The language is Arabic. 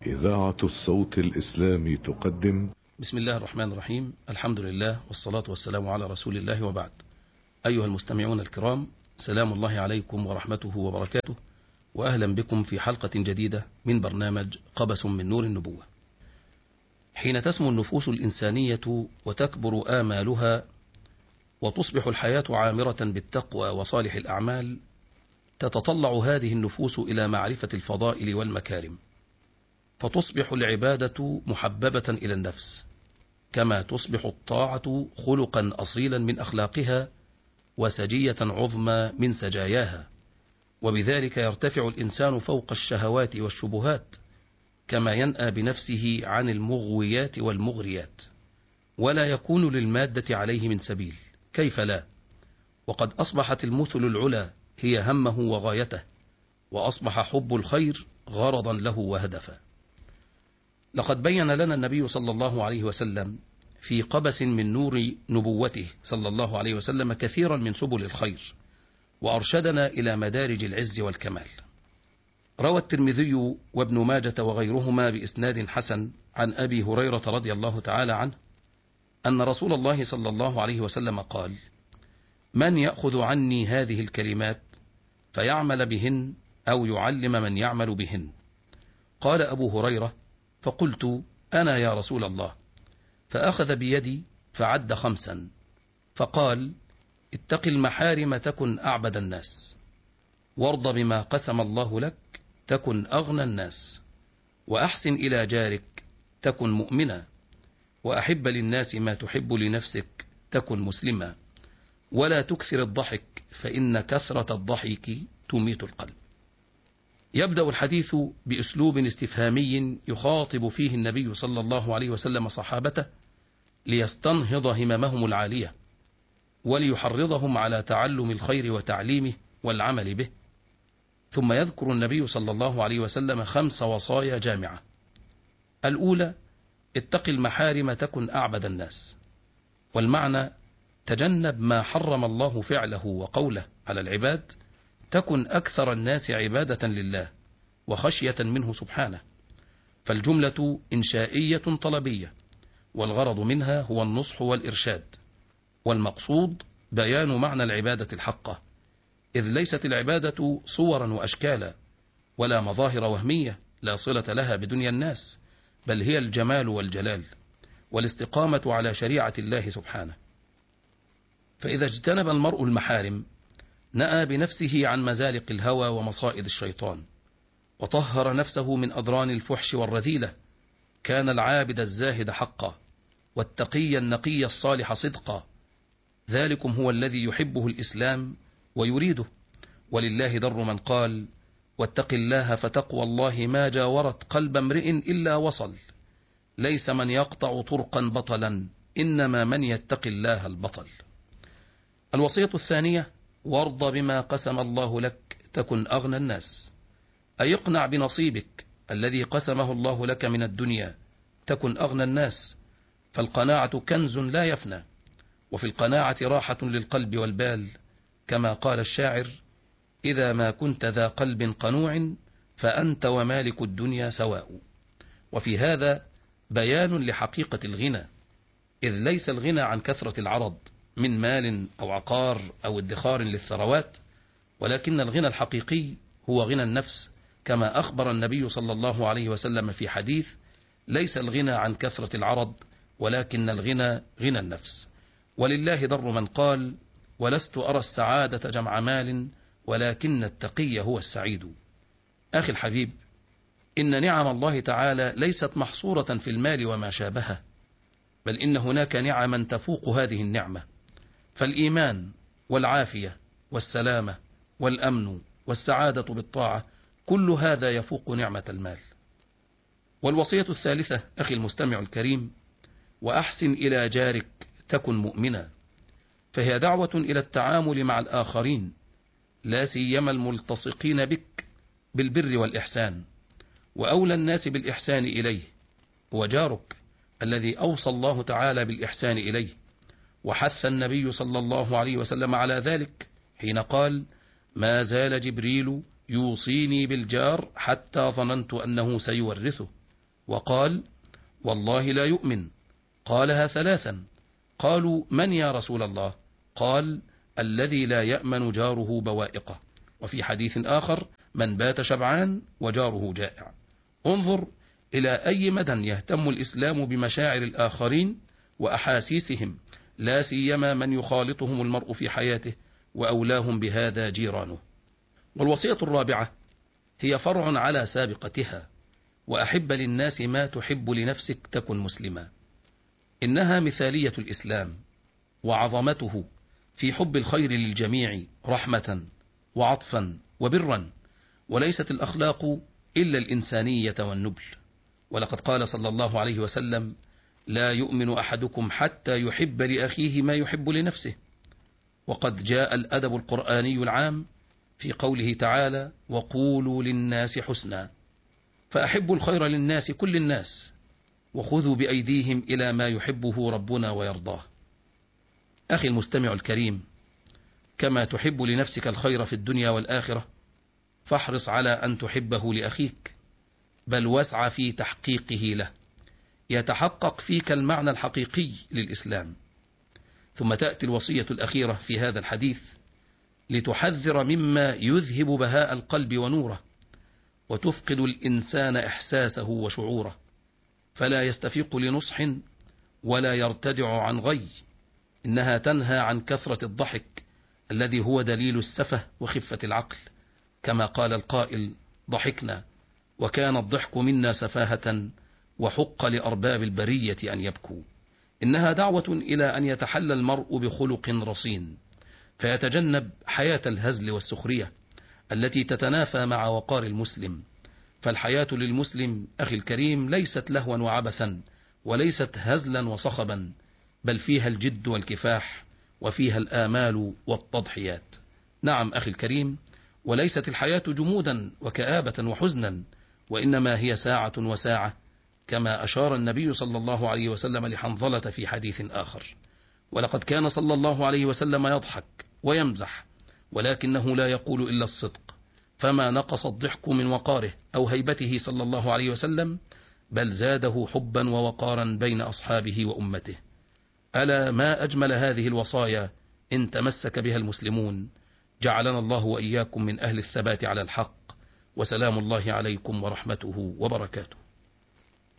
إذاعة الصوت الإسلامي تقدم. بسم الله الرحمن الرحيم. الحمد لله والصلاة والسلام على رسول الله، وبعد. أيها المستمعون الكرام، سلام الله عليكم ورحمته وبركاته، وأهلا بكم في حلقة جديدة من برنامج قبس من نور النبوة. حين تسمو النفوس الإنسانية وتكبر آمالها وتصبح الحياة عامرة بالتقوى وصالح الأعمال، تتطلع هذه النفوس إلى معرفة الفضائل والمكارم، فتصبح العبادة محببة إلى النفس، كما تصبح الطاعة خلقا أصيلا من أخلاقها وسجية عظمى من سجاياها، وبذلك يرتفع الإنسان فوق الشهوات والشبهات، كما ينأى بنفسه عن المغويات والمغريات، ولا يكون للمادة عليه من سبيل. كيف لا؟ وقد أصبحت المثل العلا هي همه وغايته، وأصبح حب الخير غرضا له وهدفا. لقد بين لنا النبي صلى الله عليه وسلم في قبس من نور نبوته صلى الله عليه وسلم كثيرا من سبل الخير، وأرشدنا إلى مدارج العز والكمال. روى الترمذي وابن ماجة وغيرهما بإسناد حسن عن أبي هريرة رضي الله تعالى عنه أن رسول الله صلى الله عليه وسلم قال: من يأخذ عني هذه الكلمات فيعمل بهن أو يعلم من يعمل بهن؟ قال أبو هريرة: فقلت: أنا يا رسول الله. فأخذ بيدي فعد 5، فقال: اتق المحارم تكن أعبد الناس، وارض بما قسم الله لك تكن أغنى الناس، وأحسن إلى جارك تكن مؤمنا، وأحب للناس ما تحب لنفسك تكن مسلما، ولا تكثر الضحك فإن كثرة الضحك تميت القلب. يبدأ الحديث بأسلوب استفهامي يخاطب فيه النبي صلى الله عليه وسلم صحابته ليستنهض هممهم العالية، وليحرضهم على تعلم الخير وتعليمه والعمل به. ثم يذكر النبي صلى الله عليه وسلم 5 وصايا جامعة. الأولى: اتق المحارم تكن أعبد الناس، والمعنى: تجنب ما حرم الله فعله وقوله على العباد، تكن أكثر الناس عبادة لله وخشية منه سبحانه. فالجملة إنشائية طلبية، والغرض منها هو النصح والإرشاد، والمقصود بيان معنى العبادة الحقة، إذ ليست العبادة صورا وأشكالا ولا مظاهر وهمية لا صلة لها بدنيا الناس، بل هي الجمال والجلال والاستقامة على شريعة الله سبحانه. فإذا اجتنب المرء المحارم نأى بنفسه عن مزالق الهوى ومصائد الشيطان، وطهر نفسه من أضران الفحش والرذيلة، كان العابد الزاهد حقا، والتقي النقي الصالح صدقا. ذلكم هو الذي يحبه الإسلام ويريده. ولله در من قال: واتق الله فتقوى الله ما جاورت قلب امرئ إلا وصل، ليس من يقطع طرقا بطلا، إنما من يتق الله البطل. الوصية الثانية: وارض بما قسم الله لك تكن أغنى الناس، أي اقنع بنصيبك الذي قسمه الله لك من الدنيا تكن أغنى الناس، فالقناعة كنز لا يفنى، وفي القناعة راحة للقلب والبال، كما قال الشاعر: إذا ما كنت ذا قلب قنوع فأنت ومالك الدنيا سواء. وفي هذا بيان لحقيقة الغنى، إذ ليس الغنى عن كثرة العرض من مال أو عقار أو ادخار للثروات، ولكن الغنى الحقيقي هو غنى النفس، كما أخبر النبي صلى الله عليه وسلم في حديث: ليس الغنى عن كثرة العرض ولكن الغنى غنى النفس. ولله در من قال: ولست أرى السعادة جمع مال ولكن التقي هو السعيد. أخي الحبيب، إن نعم الله تعالى ليست محصورة في المال وما شابهه، بل إن هناك نعما تفوق هذه النعمة، فالإيمان والعافية والسلامة والأمن والسعادة بالطاعة، كل هذا يفوق نعمة المال. والوصية الثالثة أخي المستمع الكريم: وأحسن إلى جارك تكن مؤمنا، فهي دعوة إلى التعامل مع الآخرين، لا سيما الملتصقين بك، بالبر والإحسان، وأولى الناس بالإحسان إليه هو جارك الذي أوصى الله تعالى بالإحسان إليه، وحث النبي صلى الله عليه وسلم على ذلك حين قال: ما زال جبريل يوصيني بالجار حتى ظننت أنه سيورثه، وقال: والله لا يؤمن. قالها 3. قالوا: من يا رسول الله؟ قال: الذي لا يأمن جاره بوائقه. وفي حديث آخر: من بات شبعان وجاره جائع. انظر إلى أي مدى يهتم الإسلام بمشاعر الآخرين وأحاسيسهم، لا سيما من يخالطهم المرء في حياته وأولاهم بهذا جيرانه. والوصية الرابعة هي فرع على سابقتها: وأحب للناس ما تحب لنفسك تكن مسلما. إنها مثالية الإسلام وعظمته في حب الخير للجميع رحمة وعطفا وبرا، وليست الأخلاق إلا الإنسانية والنبل. ولقد قال صلى الله عليه وسلم: لا يؤمن أحدكم حتى يحب لأخيه ما يحب لنفسه. وقد جاء الأدب القرآني العام في قوله تعالى: وقولوا للناس حسنا. فأحبوا الخير للناس كل الناس، وخذوا بأيديهم إلى ما يحبه ربنا ويرضاه. أخي المستمع الكريم، كما تحب لنفسك الخير في الدنيا والآخرة، فاحرص على أن تحبه لأخيك، بل واسع في تحقيقه له، يتحقق فيك المعنى الحقيقي للإسلام. ثم تأتي الوصية الأخيرة في هذا الحديث لتحذر مما يذهب بهاء القلب ونوره، وتفقد الإنسان إحساسه وشعوره، فلا يستفيق لنصح ولا يرتدع عن غي. إنها تنهى عن كثرة الضحك الذي هو دليل السفه وخفة العقل، كما قال القائل: ضحكنا وكان الضحك منا سفاهة وحق لأرباب البرية أن يبكوا. إنها دعوة إلى أن يتحلى المرء بخلق رصين، فيتجنب حياة الهزل والسخرية التي تتنافى مع وقار المسلم. فالحياة للمسلم أخي الكريم ليست لهوا وعبثا، وليست هزلا وصخبا، بل فيها الجد والكفاح، وفيها الآمال والتضحيات. نعم أخي الكريم، وليست الحياة جمودا وكآبة وحزنا، وإنما هي ساعة وساعة، كما أشار النبي صلى الله عليه وسلم لحنظلة في حديث آخر. ولقد كان صلى الله عليه وسلم يضحك ويمزح، ولكنه لا يقول إلا الصدق، فما نقص الضحك من وقاره أو هيبته صلى الله عليه وسلم، بل زاده حبا ووقارا بين أصحابه وأمته. ألا ما أجمل هذه الوصايا إن تمسك بها المسلمون. جعلنا الله وإياكم من أهل الثبات على الحق، وسلام الله عليكم ورحمته وبركاته.